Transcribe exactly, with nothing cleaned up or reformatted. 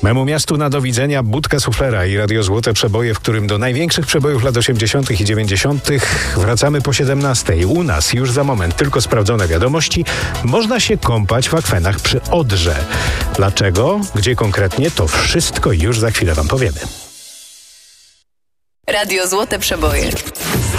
Memu miastu na do widzenia Budka Suflera i Radio Złote Przeboje, w którym do największych przebojów lat osiemdziesiątych i dziewięćdziesiątych wracamy po siedemnastej. U nas już za moment tylko sprawdzone wiadomości. Można się kąpać w akwenach przy Odrze. Dlaczego? Gdzie konkretnie? To wszystko już za chwilę wam powiemy. Radio Złote Przeboje.